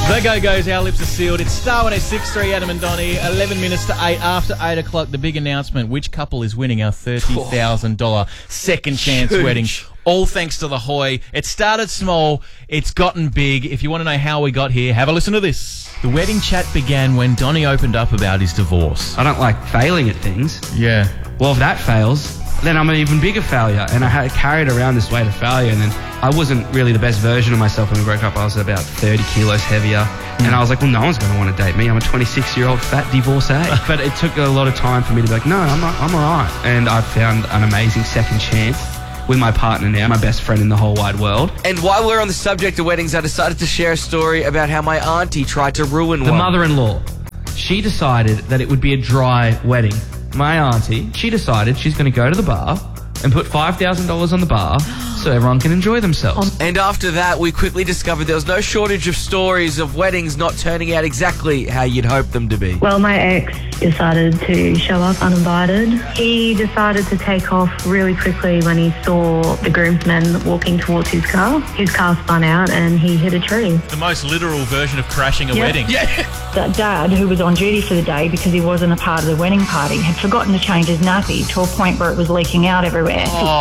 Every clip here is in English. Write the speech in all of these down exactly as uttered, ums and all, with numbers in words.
The Go-Go's, our lips are sealed. It's Star one oh six point three, Adam and Donnie. eleven minutes to eight. After eight o'clock, the big announcement. Which couple is winning our thirty thousand dollars second chance Huge. wedding? All thanks to the Hoy. It started small. It's gotten big. If you want to know how we got here, have a listen to this. The wedding chat began when Donnie opened up about his divorce. I don't like failing at things. Yeah. Well, if that fails, then I'm an even bigger failure. And I had carried around this weight of failure. And then I wasn't really the best version of myself when we broke up. I was about thirty kilos heavier. Mm. And I was like, well, no one's going to want to date me. I'm a twenty-six-year-old fat divorcee. But it took a lot of time for me to be like, no, I'm not, I'm all right. And I found an amazing second chance with my partner now, my best friend in the whole wide world. And while we're on the subject of weddings, I decided to share a story about how my auntie tried to ruin The one. mother-in-law, she decided that it would be a dry wedding. My auntie, she decided she's going to go to the bar and put five thousand dollars on the bar so everyone can enjoy themselves. And after that, we quickly discovered there was no shortage of stories of weddings not turning out exactly how you'd hoped them to be. Well, my ex decided to show up uninvited. He decided to take off really quickly when he saw the groomsmen walking towards his car. His car spun out and he hit a tree. The most literal version of crashing a Yep. wedding. Yeah. That dad, who was on duty for the day because he wasn't a part of the wedding party, had forgotten to change his nappy to a point where it was leaking out everywhere.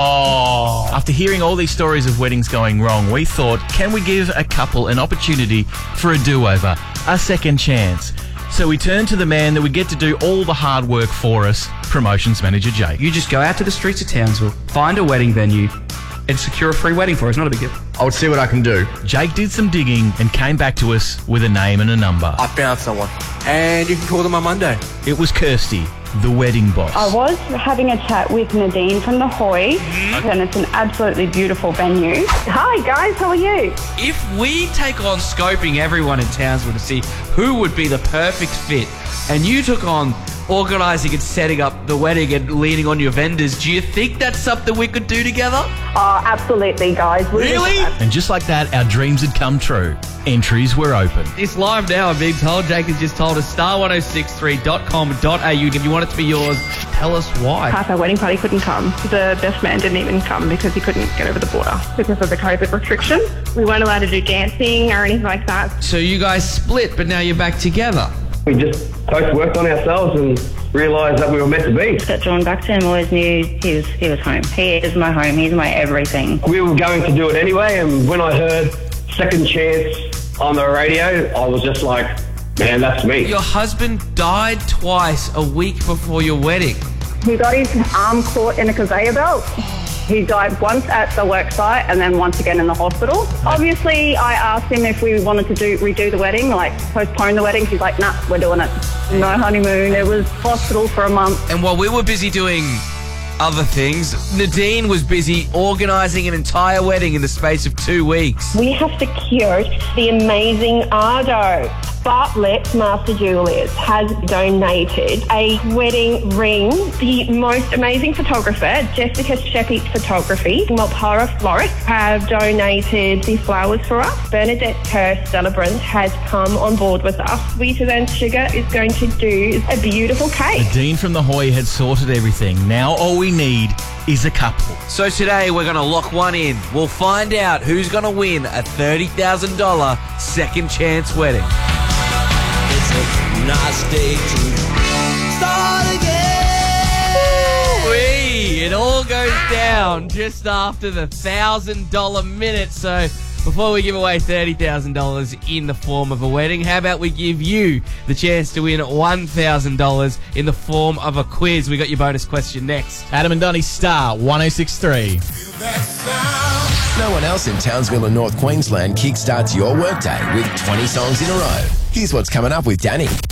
Oh. After hearing all these stories of weddings going wrong, we thought, can we give a couple an opportunity for a do-over, a second chance? So we turned to the man that would get to do all the hard work for us, promotions manager Jake. You just go out to the streets of Townsville, find a wedding venue, and secure a free wedding for us. Not a big deal. I would see what I can do. Jake did some digging and came back to us with a name and a number. I found someone. And you can call them on Monday. It was Kirsty, the wedding boss. I was having a chat with Nadine from the Hoy, and it's an absolutely beautiful venue. Hi guys, how are you? If we take on scoping everyone in Townsville to see who would be the perfect fit, and you took on organising and setting up the wedding and leaning on your vendors, do you think that's something we could do together? Oh, absolutely guys. We Really? And just like that, our dreams had come true. Entries were open. It's live now, I'm being told. Jake has just told us star one oh six three dot com dot a u. If you want it to be yours, tell us why. Half our wedding party couldn't come. The best man didn't even come because he couldn't get over the border because of the COVID restriction. We weren't allowed to do dancing or anything like that. So you guys split, but now you're back together. We just both worked on ourselves and realised that we were meant to be. Got drawn back to him, always knew he was, he was home. He is my home, he's my everything. We were going to do it anyway, and when I heard second chance on the radio, I was just like, man, that's me. Your husband died twice a week before your wedding. He got his arm caught in a conveyor belt. He died once at the work site and then once again in the hospital. Obviously, I asked him if we wanted to do redo the wedding, like postpone the wedding. He's like, nah, we're doing it. No honeymoon. It was hospital for a month. And while we were busy doing other things, Nadine was busy organising an entire wedding in the space of two weeks. We have secured the amazing Ardo. Bartlett Master Jewelers has donated a wedding ring. The most amazing photographer, Jessica Sheppy Photography, Malpara Florist, have donated the flowers for us. Bernadette Kerr Celebrant has come on board with us. Sweeter Than Sugar is going to do a beautiful cake. The Dean from the Hoy had sorted everything. Now all we need is a couple. So today we're going to lock one in. We'll find out who's going to win a thirty thousand dollars second chance wedding. It's a nice day to start again. Wee! It all goes down just after the one thousand dollars minute. So before we give away thirty thousand dollars in the form of a wedding, how about we give you the chance to win one thousand dollars in the form of a quiz? We got your bonus question next. Adam and Donnie, Star one oh six point three. No one else in Townsville and North Queensland kickstarts your workday with twenty songs in a row. Here's what's coming up with Danny.